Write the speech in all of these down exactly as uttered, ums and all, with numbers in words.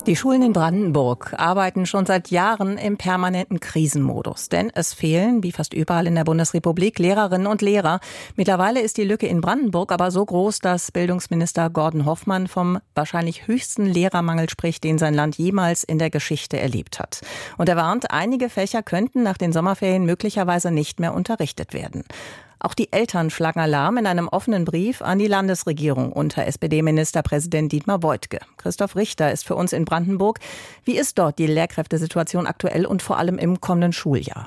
Die Schulen in Brandenburg arbeiten schon seit Jahren im permanenten Krisenmodus. Denn es fehlen, wie fast überall in der Bundesrepublik, Lehrerinnen und Lehrer. Mittlerweile ist die Lücke in Brandenburg aber so groß, dass Bildungsminister Gordon Hoffmann vom wahrscheinlich höchsten Lehrermangel spricht, den sein Land jemals in der Geschichte erlebt hat. Und er warnt, einige Fächer könnten nach den Sommerferien möglicherweise nicht mehr unterrichtet werden. Auch die Eltern schlagen Alarm in einem offenen Brief an die Landesregierung unter S P D-Ministerpräsident Dietmar Woidke. Christoph Richter ist für uns in Brandenburg. Wie ist dort die Lehrkräftesituation aktuell und vor allem im kommenden Schuljahr?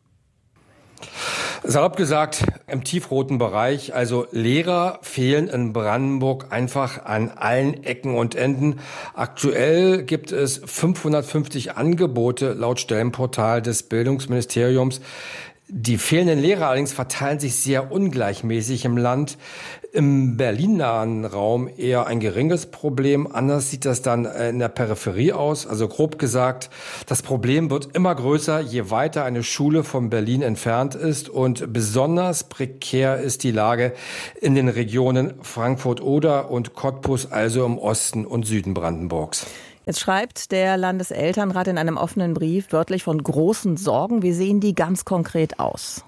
Salopp gesagt, im tiefroten Bereich, also Lehrer fehlen in Brandenburg einfach an allen Ecken und Enden. Aktuell gibt es fünfhundertfünfzig Angebote laut Stellenportal des Bildungsministeriums. Die fehlenden Lehrer allerdings verteilen sich sehr ungleichmäßig im Land. Im berlinnahen Raum eher ein geringes Problem. Anders sieht das dann in der Peripherie aus. Also grob gesagt, das Problem wird immer größer, je weiter eine Schule von Berlin entfernt ist. Und besonders prekär ist die Lage in den Regionen Frankfurt-Oder und Cottbus, also im Osten und Süden Brandenburgs. Jetzt schreibt der Landeselternrat in einem offenen Brief wörtlich von großen Sorgen. Wie sehen die ganz konkret aus?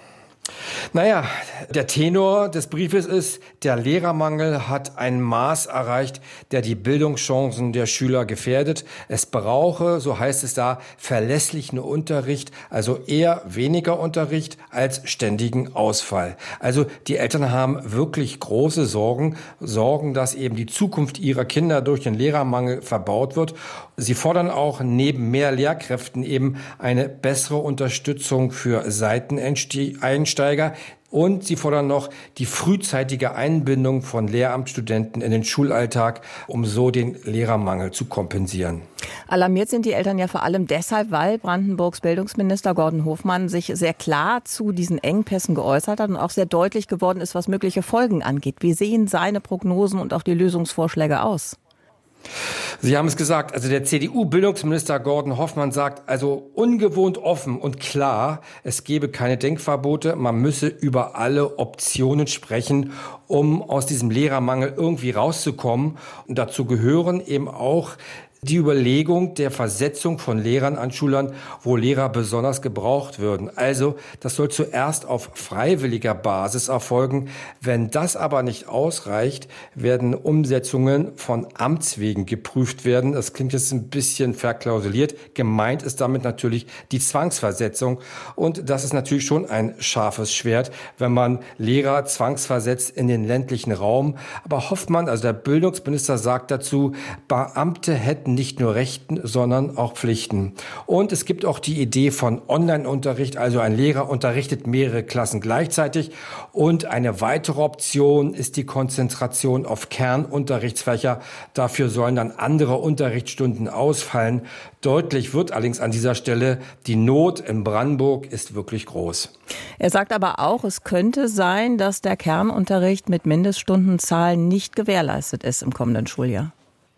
Naja, der Tenor des Briefes ist, der Lehrermangel hat ein Maß erreicht, der die Bildungschancen der Schüler gefährdet. Es brauche, so heißt es da, verlässlichen Unterricht, also eher weniger Unterricht als ständigen Ausfall. Also die Eltern haben wirklich große Sorgen, Sorgen, dass eben die Zukunft ihrer Kinder durch den Lehrermangel verbaut wird. Sie fordern auch neben mehr Lehrkräften eben eine bessere Unterstützung für Seiteneinsteiger. Und sie fordern noch die frühzeitige Einbindung von Lehramtsstudenten in den Schulalltag, um so den Lehrermangel zu kompensieren. Alarmiert sind die Eltern ja vor allem deshalb, weil Brandenburgs Bildungsminister Gordon Hoffmann sich sehr klar zu diesen Engpässen geäußert hat und auch sehr deutlich geworden ist, was mögliche Folgen angeht. Wie sehen seine Prognosen und auch die Lösungsvorschläge aus? Sie haben es gesagt, also der C D U-Bildungsminister Gordon Hoffmann sagt also ungewohnt offen und klar, es gebe keine Denkverbote, man müsse über alle Optionen sprechen, um aus diesem Lehrermangel irgendwie rauszukommen. Und dazu gehören eben auch die Überlegung der Versetzung von Lehrern an Schulern, wo Lehrer besonders gebraucht würden. Also, das soll zuerst auf freiwilliger Basis erfolgen. Wenn das aber nicht ausreicht, werden Umsetzungen von Amts wegen geprüft werden. Das klingt jetzt ein bisschen verklausuliert. Gemeint ist damit natürlich die Zwangsversetzung. Und das ist natürlich schon ein scharfes Schwert, wenn man Lehrer zwangsversetzt in den ländlichen Raum. Aber Hoffmann, also der Bildungsminister, sagt dazu, Beamte hätten nicht nur Rechten, sondern auch Pflichten. Und es gibt auch die Idee von Online-Unterricht, also ein Lehrer unterrichtet mehrere Klassen gleichzeitig. Und eine weitere Option ist die Konzentration auf Kernunterrichtsfächer. Dafür sollen dann andere Unterrichtsstunden ausfallen. Deutlich wird allerdings an dieser Stelle, die Not in Brandenburg ist wirklich groß. Er sagt aber auch, es könnte sein, dass der Kernunterricht mit Mindeststundenzahlen nicht gewährleistet ist im kommenden Schuljahr.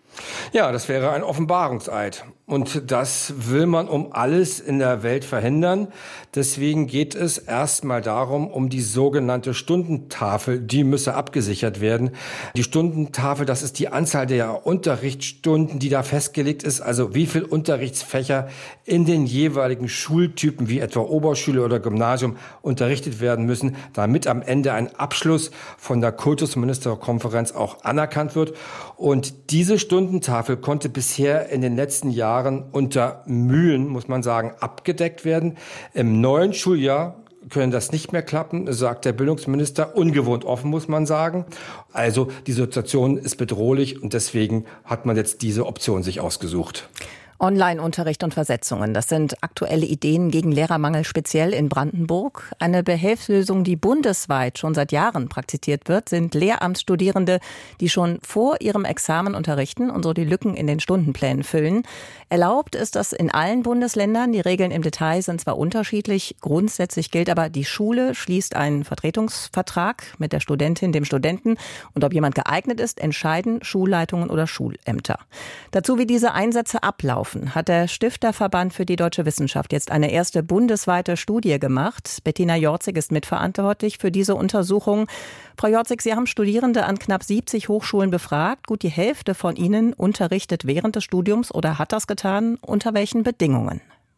Ja, das wäre ein Offenbarungseid. Und das will man um alles in der Welt verhindern. Deswegen geht es erstmal darum, um die sogenannte Stundentafel. Die müsse abgesichert werden. Die Stundentafel, das ist die Anzahl der Unterrichtsstunden, die da festgelegt ist. Also wie viel Unterrichtsfächer in den jeweiligen Schultypen, wie etwa Oberschule oder Gymnasium, unterrichtet werden müssen, damit am Ende ein Abschluss von der Kultusministerkonferenz auch anerkannt wird. Und diese Stundentafel konnte bisher in den letzten Jahren unter Mühen, muss man sagen, abgedeckt werden. Im neuen Schuljahr können das nicht mehr klappen, sagt der Bildungsminister. Ungewohnt offen, muss man sagen. Also die Situation ist bedrohlich und deswegen hat man jetzt diese Option sich ausgesucht. Online-Unterricht und Versetzungen, das sind aktuelle Ideen gegen Lehrermangel speziell in Brandenburg. Eine Behelfslösung, die bundesweit schon seit Jahren praktiziert wird, sind Lehramtsstudierende, die schon vor ihrem Examen unterrichten und so die Lücken in den Stundenplänen füllen. Erlaubt ist das in allen Bundesländern. Die Regeln im Detail sind zwar unterschiedlich, grundsätzlich gilt aber, die Schule schließt einen Vertretungsvertrag mit der Studentin, dem Studenten. Und ob jemand geeignet ist, entscheiden Schulleitungen oder Schulämter. Dazu, wie diese Einsätze ablaufen. Berufen hat der Stifterverband für die deutsche Wissenschaft jetzt eine erste bundesweite Studie gemacht. Bettina Jorzig ist mitverantwortlich für diese Untersuchung. Frau Jorzig, Sie haben Studierende an knapp siebzig Hochschulen befragt. Gut die Hälfte von ihnen unterrichtet während des Studiums oder hat das getan. Unter welchen Bedingungen?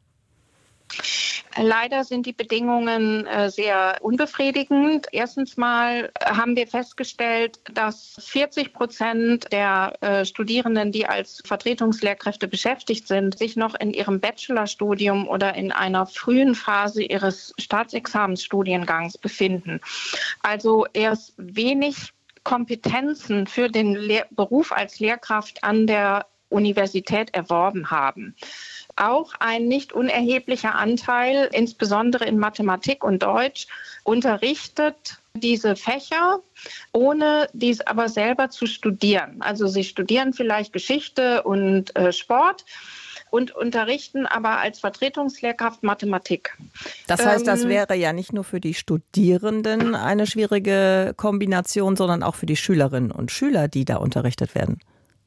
Leider sind die Bedingungen äh, sehr unbefriedigend. Erstens mal haben wir festgestellt, dass vierzig Prozent der äh, Studierenden, die als Vertretungslehrkräfte beschäftigt sind, sich noch in ihrem Bachelorstudium oder in einer frühen Phase ihres Staatsexamensstudiengangs befinden. Also erst wenig Kompetenzen für den Lehr- Beruf als Lehrkraft an der Universität erworben haben. Auch ein nicht unerheblicher Anteil, insbesondere in Mathematik und Deutsch, unterrichtet diese Fächer, ohne dies aber selber zu studieren. Also sie studieren vielleicht Geschichte und äh, Sport und unterrichten aber als Vertretungslehrkraft Mathematik. Das heißt, das Ähm, wäre ja nicht nur für die Studierenden eine schwierige Kombination, sondern auch für die Schülerinnen und Schüler, die da unterrichtet werden.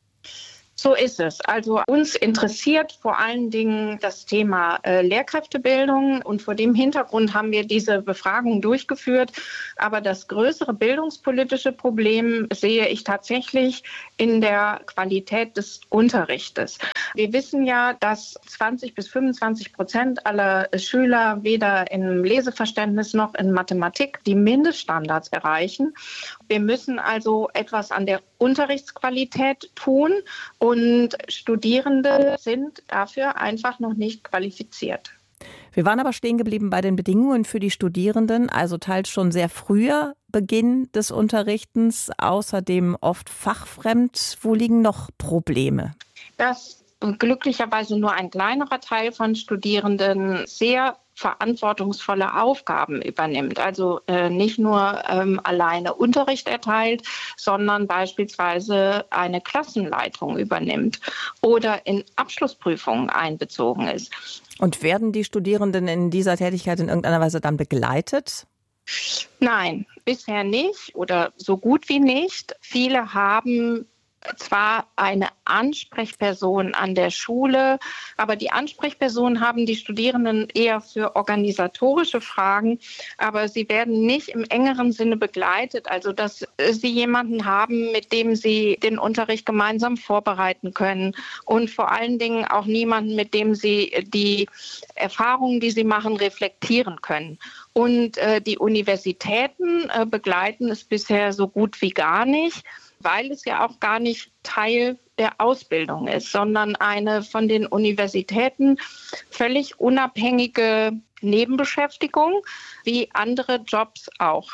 So ist es. Also uns interessiert vor allen Dingen das Thema äh, Lehrkräftebildung und vor dem Hintergrund haben wir diese Befragung durchgeführt. Aber das größere bildungspolitische Problem sehe ich tatsächlich in der Qualität des Unterrichtes. Wir wissen ja, dass zwanzig bis fünfundzwanzig Prozent aller Schüler weder im Leseverständnis noch in Mathematik die Mindeststandards erreichen. Wir müssen also etwas an der Unterrichtsqualität tun. Und Studierende sind dafür einfach noch nicht qualifiziert. Wir waren aber stehen geblieben bei den Bedingungen für die Studierenden, also teils schon sehr früher Beginn des Unterrichtens, außerdem oft fachfremd. Wo liegen noch Probleme? Dass glücklicherweise nur ein kleinerer Teil von Studierenden sehr verantwortungsvolle Aufgaben übernimmt. Also äh, nicht nur ähm, alleine Unterricht erteilt, sondern beispielsweise eine Klassenleitung übernimmt oder in Abschlussprüfungen einbezogen ist. Und werden die Studierenden in dieser Tätigkeit in irgendeiner Weise dann begleitet? Nein, bisher nicht oder so gut wie nicht. Viele haben zwar eine Ansprechperson an der Schule, aber die Ansprechpersonen haben die Studierenden eher für organisatorische Fragen, aber sie werden nicht im engeren Sinne begleitet, also dass sie jemanden haben, mit dem sie den Unterricht gemeinsam vorbereiten können und vor allen Dingen auch niemanden, mit dem sie die Erfahrungen, die sie machen, reflektieren können. Und äh, die Universitäten äh, begleiten es bisher so gut wie gar nicht, weil es ja auch gar nicht Teil der Ausbildung ist, sondern eine von den Universitäten völlig unabhängige Nebenbeschäftigung, wie andere Jobs auch.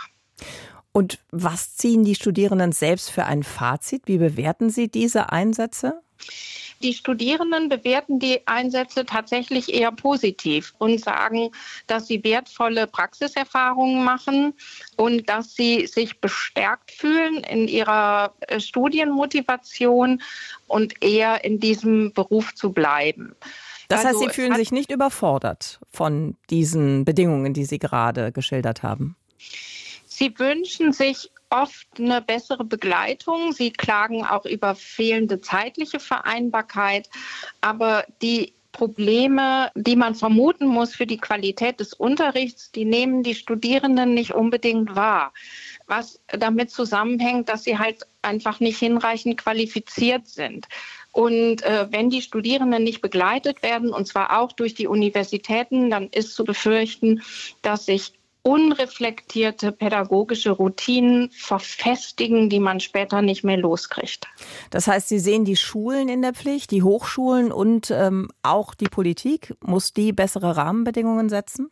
Und was ziehen die Studierenden selbst für ein Fazit? Wie bewerten sie diese Einsätze? Die Studierenden bewerten die Einsätze tatsächlich eher positiv und sagen, dass sie wertvolle Praxiserfahrungen machen und dass sie sich bestärkt fühlen in ihrer Studienmotivation und eher in diesem Beruf zu bleiben. Das heißt, also, Sie fühlen sich nicht überfordert von diesen Bedingungen, die Sie gerade geschildert haben? Sie wünschen sich oft eine bessere Begleitung. Sie klagen auch über fehlende zeitliche Vereinbarkeit. Aber die Probleme, die man vermuten muss für die Qualität des Unterrichts, die nehmen die Studierenden nicht unbedingt wahr. Was damit zusammenhängt, dass sie halt einfach nicht hinreichend qualifiziert sind. Und äh, wenn die Studierenden nicht begleitet werden, und zwar auch durch die Universitäten, dann ist zu befürchten, dass sich unreflektierte pädagogische Routinen verfestigen, die man später nicht mehr loskriegt. Das heißt, Sie sehen die Schulen in der Pflicht, die Hochschulen und ähm, auch die Politik. Muss die bessere Rahmenbedingungen setzen?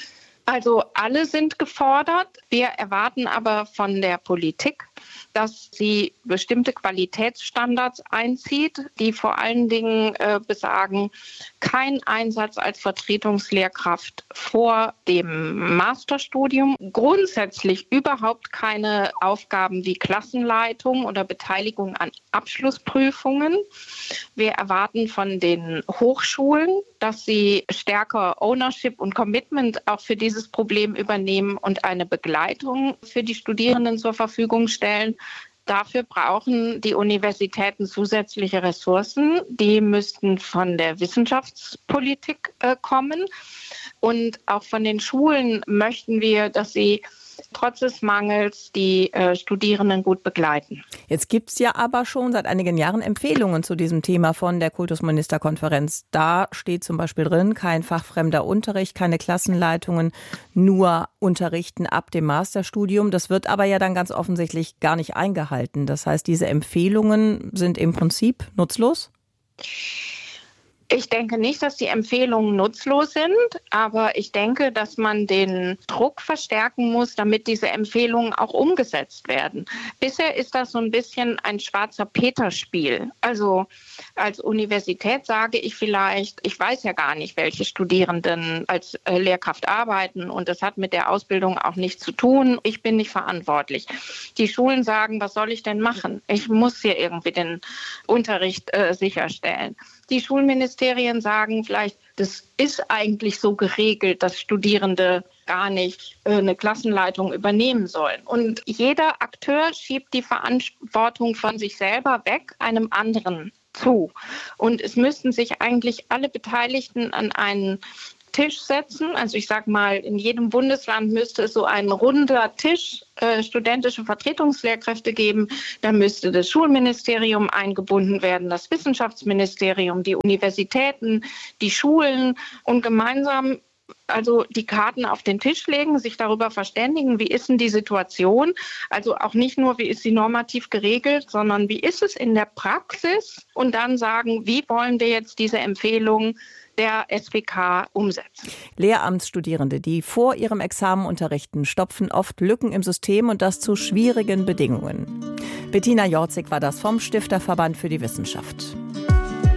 Also alle sind gefordert. Wir erwarten aber von der Politik, dass sie bestimmte Qualitätsstandards einzieht, die vor allen Dingen äh, besagen, kein Einsatz als Vertretungslehrkraft vor dem Masterstudium, grundsätzlich überhaupt keine Aufgaben wie Klassenleitung oder Beteiligung an Abschlussprüfungen. Wir erwarten von den Hochschulen, dass sie stärker Ownership und Commitment auch für dieses Problem übernehmen und eine Begleitung für die Studierenden zur Verfügung stellen. Dafür brauchen die Universitäten zusätzliche Ressourcen. Die müssten von der Wissenschaftspolitik äh, kommen. Und auch von den Schulen möchten wir, dass sie trotz des Mangels die äh, Studierenden gut begleiten. Jetzt gibt es ja aber schon seit einigen Jahren Empfehlungen zu diesem Thema von der Kultusministerkonferenz. Da steht zum Beispiel drin, kein fachfremder Unterricht, keine Klassenleitungen, nur Unterrichten ab dem Masterstudium. Das wird aber ja dann ganz offensichtlich gar nicht eingehalten. Das heißt, diese Empfehlungen sind im Prinzip nutzlos? Ich denke nicht, dass die Empfehlungen nutzlos sind, aber ich denke, dass man den Druck verstärken muss, damit diese Empfehlungen auch umgesetzt werden. Bisher ist das so ein bisschen ein schwarzer Peter-Spiel. Also als Universität sage ich vielleicht, ich weiß ja gar nicht, welche Studierenden als äh, Lehrkraft arbeiten und das hat mit der Ausbildung auch nichts zu tun. Ich bin nicht verantwortlich. Die Schulen sagen, was soll ich denn machen? Ich muss hier irgendwie den Unterricht äh, sicherstellen. Die Schulministerien sagen vielleicht, das ist eigentlich so geregelt, dass Studierende gar nicht äh, eine Klassenleitung übernehmen sollen. Und jeder Akteur schiebt die Verantwortung von sich selber weg, einem anderen zu. Und es müssten sich eigentlich alle Beteiligten an einen Tisch setzen. Also ich sage mal, in jedem Bundesland müsste es so ein runder Tisch äh, studentische Vertretungslehrkräfte geben. Da müsste das Schulministerium eingebunden werden, das Wissenschaftsministerium, die Universitäten, die Schulen und gemeinsam also die Karten auf den Tisch legen, sich darüber verständigen, wie ist denn die Situation? Also auch nicht nur, wie ist sie normativ geregelt, sondern wie ist es in der Praxis? Und dann sagen, wie wollen wir jetzt diese Empfehlungen der S W K umsetzen. Lehramtsstudierende, die vor ihrem Examen unterrichten, stopfen oft Lücken im System und das zu schwierigen Bedingungen. Bettina Jorzig war das vom Stifterverband für die Wissenschaft.